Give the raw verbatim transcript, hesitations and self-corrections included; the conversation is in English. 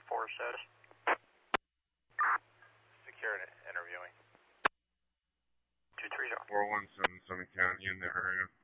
five four status. Secure interviewing. two three zero. four one seven seven County in the area.